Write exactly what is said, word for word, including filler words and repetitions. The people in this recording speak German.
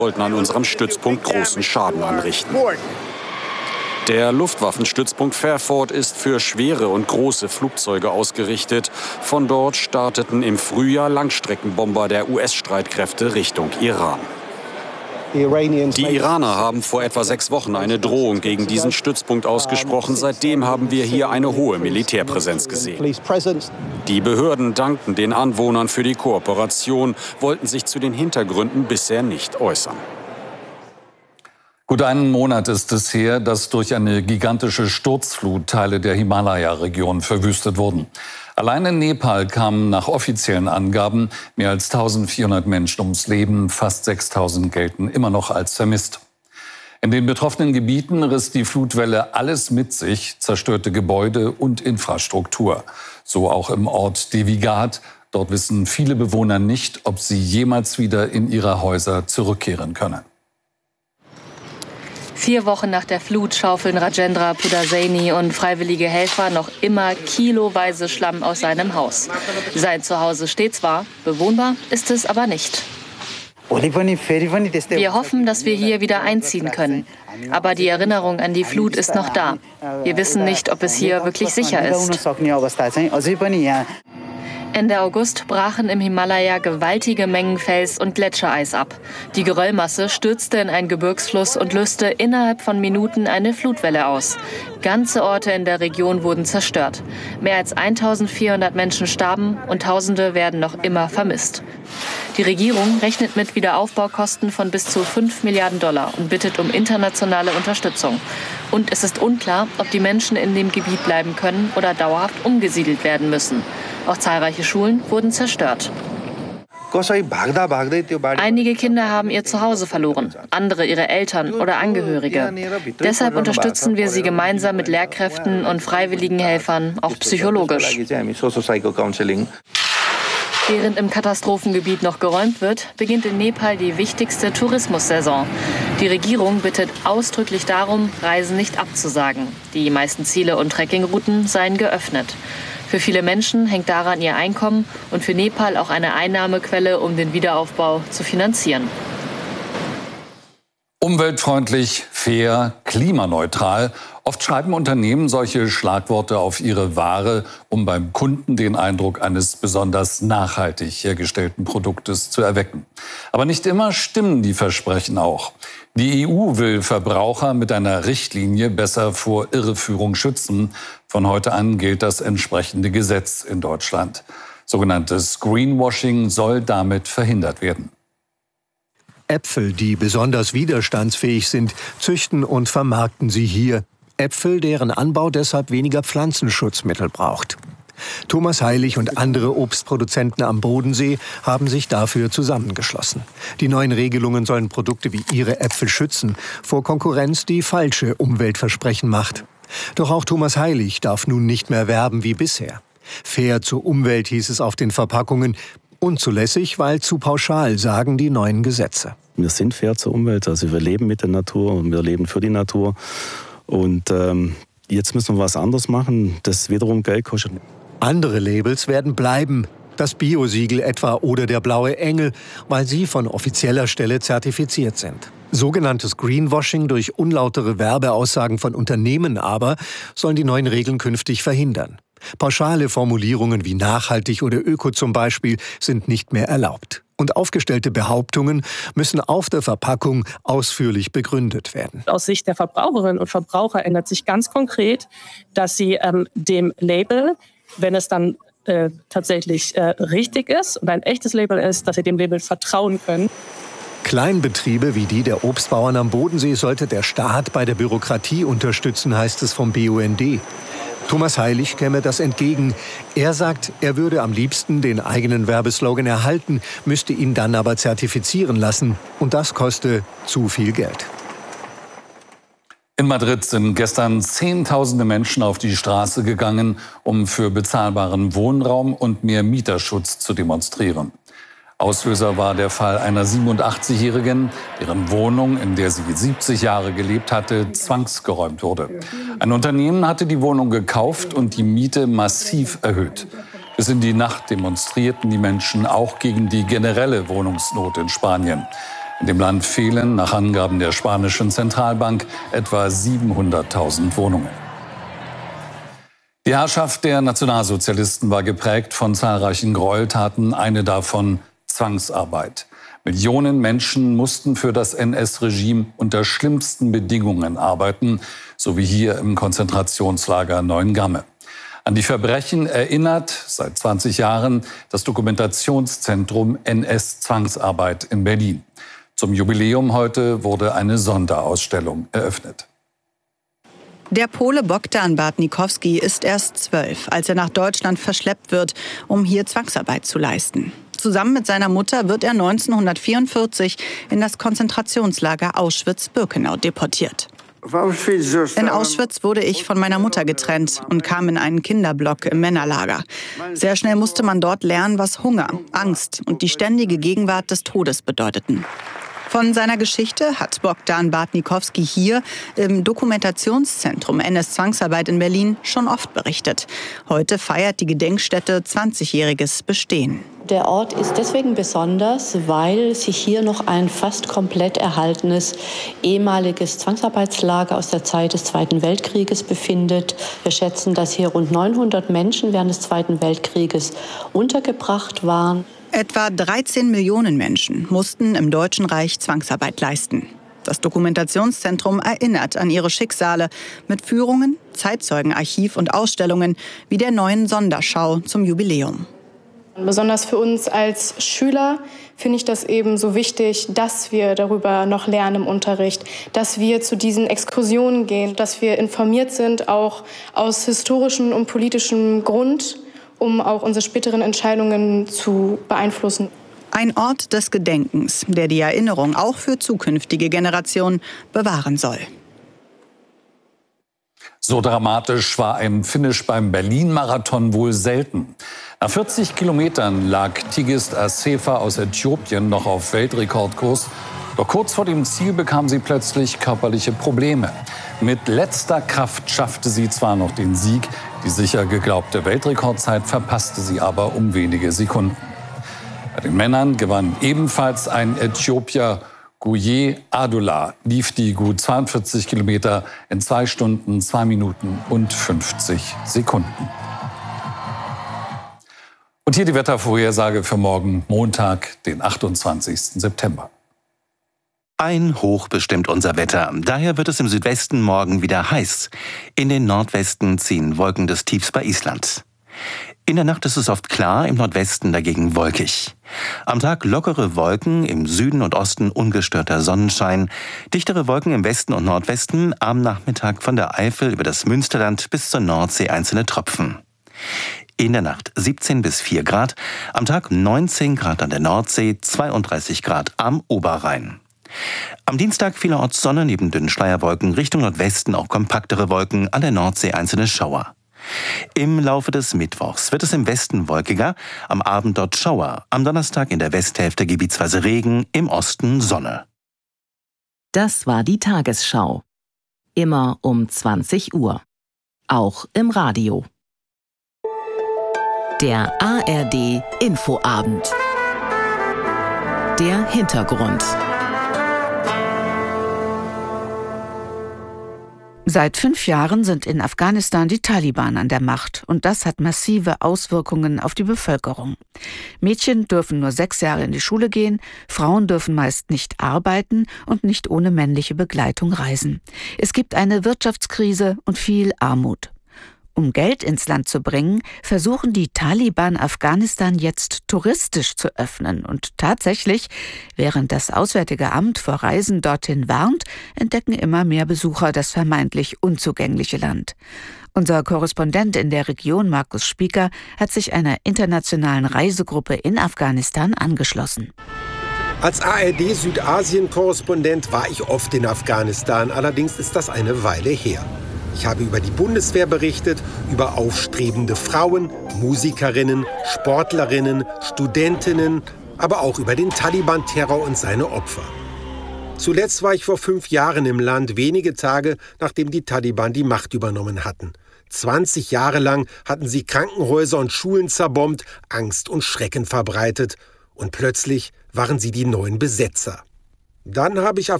wollten an unserem Stützpunkt großen Schaden anrichten. Der Luftwaffenstützpunkt Fairford ist für schwere und große Flugzeuge ausgerichtet. Von dort starteten im Frühjahr Langstreckenbomber der U S-Streitkräfte Richtung Iran. Die Iraner haben vor etwa sechs Wochen eine Drohung gegen diesen Stützpunkt ausgesprochen. Seitdem haben wir hier eine hohe Militärpräsenz gesehen. Die Behörden dankten den Anwohnern für die Kooperation, wollten sich zu den Hintergründen bisher nicht äußern. Gut einen Monat ist es her, dass durch eine gigantische Sturzflut Teile der Himalaya-Region verwüstet wurden. Allein in Nepal kamen nach offiziellen Angaben mehr als eintausendvierhundert Menschen ums Leben, fast sechstausend gelten immer noch als vermisst. In den betroffenen Gebieten riss die Flutwelle alles mit sich, zerstörte Gebäude und Infrastruktur. So auch im Ort Devigat. Dort wissen viele Bewohner nicht, ob sie jemals wieder in ihre Häuser zurückkehren können. Vier Wochen nach der Flut schaufeln Rajendra Pudaseini und freiwillige Helfer noch immer kiloweise Schlamm aus seinem Haus. Sein Zuhause steht zwar, bewohnbar ist es aber nicht. Wir hoffen, dass wir hier wieder einziehen können. Aber die Erinnerung an die Flut ist noch da. Wir wissen nicht, ob es hier wirklich sicher ist. Ende August brachen im Himalaya gewaltige Mengen Fels- und Gletschereis ab. Die Geröllmasse stürzte in einen Gebirgsfluss und löste innerhalb von Minuten eine Flutwelle aus. Ganze Orte in der Region wurden zerstört. Mehr als eintausendvierhundert Menschen starben und Tausende werden noch immer vermisst. Die Regierung rechnet mit Wiederaufbaukosten von bis zu fünf Milliarden Dollar und bittet um internationale Unterstützung. Und es ist unklar, ob die Menschen in dem Gebiet bleiben können oder dauerhaft umgesiedelt werden müssen. Auch zahlreiche Schulen wurden zerstört. Einige Kinder haben ihr Zuhause verloren, andere ihre Eltern oder Angehörige. Deshalb unterstützen wir sie gemeinsam mit Lehrkräften und freiwilligen Helfern, auch psychologisch. Während im Katastrophengebiet noch geräumt wird, beginnt in Nepal die wichtigste Tourismussaison. Die Regierung bittet ausdrücklich darum, Reisen nicht abzusagen. Die meisten Ziele und Trekkingrouten seien geöffnet. Für viele Menschen hängt daran ihr Einkommen und für Nepal auch eine Einnahmequelle, um den Wiederaufbau zu finanzieren. Umweltfreundlich, fair, klimaneutral. Oft schreiben Unternehmen solche Schlagworte auf ihre Ware, um beim Kunden den Eindruck eines besonders nachhaltig hergestellten Produktes zu erwecken. Aber nicht immer stimmen die Versprechen auch. Die E U will Verbraucher mit einer Richtlinie besser vor Irreführung schützen. Von heute an gilt das entsprechende Gesetz in Deutschland. Sogenanntes Greenwashing soll damit verhindert werden. Äpfel, die besonders widerstandsfähig sind, züchten und vermarkten sie hier. Äpfel, deren Anbau deshalb weniger Pflanzenschutzmittel braucht. Thomas Heilig und andere Obstproduzenten am Bodensee haben sich dafür zusammengeschlossen. Die neuen Regelungen sollen Produkte wie ihre Äpfel schützen vor Konkurrenz, die falsche Umweltversprechen macht. Doch auch Thomas Heilig darf nun nicht mehr werben wie bisher. Fair zur Umwelt hieß es auf den Verpackungen. Unzulässig, weil zu pauschal, sagen die neuen Gesetze. Wir sind fair zur Umwelt, also wir leben mit der Natur und wir leben für die Natur. Und ähm, jetzt müssen wir was anderes machen, das wiederum Geld kostet. Andere Labels werden bleiben. Das Bio-Siegel etwa oder der blaue Engel, weil sie von offizieller Stelle zertifiziert sind. Sogenanntes Greenwashing durch unlautere Werbeaussagen von Unternehmen aber sollen die neuen Regeln künftig verhindern. Pauschale Formulierungen wie nachhaltig oder öko zum Beispiel sind nicht mehr erlaubt. Und aufgestellte Behauptungen müssen auf der Verpackung ausführlich begründet werden. Aus Sicht der Verbraucherinnen und Verbraucher ändert sich ganz konkret, dass sie ähm, dem Label, wenn es dann äh, tatsächlich äh, richtig ist und ein echtes Label ist, dass sie dem Label vertrauen können. Kleinbetriebe wie die der Obstbauern am Bodensee sollte der Staat bei der Bürokratie unterstützen, heißt es vom B U N D. Thomas Heilig käme das entgegen. Er sagt, er würde am liebsten den eigenen Werbeslogan erhalten, müsste ihn dann aber zertifizieren lassen. Und das koste zu viel Geld. In Madrid sind gestern Zehntausende Menschen auf die Straße gegangen, um für bezahlbaren Wohnraum und mehr Mieterschutz zu demonstrieren. Auslöser war der Fall einer siebenundachtzigjährigen, deren Wohnung, in der sie siebzig Jahre gelebt hatte, zwangsgeräumt wurde. Ein Unternehmen hatte die Wohnung gekauft und die Miete massiv erhöht. Bis in die Nacht demonstrierten die Menschen auch gegen die generelle Wohnungsnot in Spanien. In dem Land fehlen nach Angaben der spanischen Zentralbank etwa siebenhunderttausend Wohnungen. Die Herrschaft der Nationalsozialisten war geprägt von zahlreichen Gräueltaten, eine davon Zwangsarbeit. Millionen Menschen mussten für das N S-Regime unter schlimmsten Bedingungen arbeiten, so wie hier im Konzentrationslager Neuengamme. An die Verbrechen erinnert seit zwanzig Jahren das Dokumentationszentrum N S-Zwangsarbeit in Berlin. Zum Jubiläum heute wurde eine Sonderausstellung eröffnet. Der Pole Bogdan Bartnikowski ist erst zwölf, als er nach Deutschland verschleppt wird, um hier Zwangsarbeit zu leisten. Zusammen mit seiner Mutter wird er neunzehnhundertvierundvierzig in das Konzentrationslager Auschwitz-Birkenau deportiert. In Auschwitz wurde ich von meiner Mutter getrennt und kam in einen Kinderblock im Männerlager. Sehr schnell musste man dort lernen, was Hunger, Angst und die ständige Gegenwart des Todes bedeuteten. Von seiner Geschichte hat Bogdan Bartnikowski hier im Dokumentationszentrum N S-Zwangsarbeit in Berlin schon oft berichtet. Heute feiert die Gedenkstätte zwanzigjähriges Bestehen. Der Ort ist deswegen besonders, weil sich hier noch ein fast komplett erhaltenes ehemaliges Zwangsarbeitslager aus der Zeit des Zweiten Weltkrieges befindet. Wir schätzen, dass hier rund neunhundert Menschen während des Zweiten Weltkrieges untergebracht waren. Etwa dreizehn Millionen Menschen mussten im Deutschen Reich Zwangsarbeit leisten. Das Dokumentationszentrum erinnert an ihre Schicksale mit Führungen, Zeitzeugenarchiv und Ausstellungen wie der neuen Sonderschau zum Jubiläum. Besonders für uns als Schüler finde ich das eben so wichtig, dass wir darüber noch lernen im Unterricht, dass wir zu diesen Exkursionen gehen, dass wir informiert sind, auch aus historischem und politischem Grund, um auch unsere späteren Entscheidungen zu beeinflussen. Ein Ort des Gedenkens, der die Erinnerung auch für zukünftige Generationen bewahren soll. So dramatisch war ein Finish beim Berlin-Marathon wohl selten. Nach vierzig Kilometern lag Tigist Assefa aus Äthiopien noch auf Weltrekordkurs. Doch kurz vor dem Ziel bekam sie plötzlich körperliche Probleme. Mit letzter Kraft schaffte sie zwar noch den Sieg, die sicher geglaubte Weltrekordzeit verpasste sie aber um wenige Sekunden. Bei den Männern gewann ebenfalls ein Äthiopier. Guye Adola lief die gut zweiundvierzig Kilometer in zwei Stunden, zwei Minuten und fünfzig Sekunden. Und hier die Wettervorhersage für morgen, Montag, den achtundzwanzigsten September. Ein Hoch bestimmt unser Wetter. Daher wird es im Südwesten morgen wieder heiß. In den Nordwesten ziehen Wolken des Tiefs bei Island. In der Nacht ist es oft klar, im Nordwesten dagegen wolkig. Am Tag lockere Wolken, im Süden und Osten ungestörter Sonnenschein, dichtere Wolken im Westen und Nordwesten, am Nachmittag von der Eifel über das Münsterland bis zur Nordsee einzelne Tropfen. In der Nacht siebzehn bis vier Grad, am Tag neunzehn Grad an der Nordsee, zweiunddreißig Grad am Oberrhein. Am Dienstag vielerorts Sonne, neben dünnen Schleierwolken, Richtung Nordwesten auch kompaktere Wolken, an der Nordsee einzelne Schauer. Im Laufe des Mittwochs wird es im Westen wolkiger, am Abend dort Schauer, am Donnerstag in der Westhälfte gebietsweise Regen, im Osten Sonne. Das war die Tagesschau. Immer um zwanzig Uhr. Auch im Radio. Der A R D Infoabend. Der Hintergrund. Seit fünf Jahren sind in Afghanistan die Taliban an der Macht und das hat massive Auswirkungen auf die Bevölkerung. Mädchen dürfen nur sechs Jahre in die Schule gehen, Frauen dürfen meist nicht arbeiten und nicht ohne männliche Begleitung reisen. Es gibt eine Wirtschaftskrise und viel Armut. Um Geld ins Land zu bringen, versuchen die Taliban Afghanistan jetzt touristisch zu öffnen. Und tatsächlich, während das Auswärtige Amt vor Reisen dorthin warnt, entdecken immer mehr Besucher das vermeintlich unzugängliche Land. Unser Korrespondent in der Region, Markus Spieker, hat sich einer internationalen Reisegruppe in Afghanistan angeschlossen. Als A R D-Südasien-Korrespondent war ich oft in Afghanistan, allerdings ist das eine Weile her. Ich habe über die Bundeswehr berichtet, über aufstrebende Frauen, Musikerinnen, Sportlerinnen, Studentinnen, aber auch über den Taliban-Terror und seine Opfer. Zuletzt war ich vor fünf Jahren im Land, wenige Tage nachdem die Taliban die Macht übernommen hatten. zwanzig Jahre lang hatten sie Krankenhäuser und Schulen zerbombt, Angst und Schrecken verbreitet. Und plötzlich waren sie die neuen Besetzer. Dann habe ich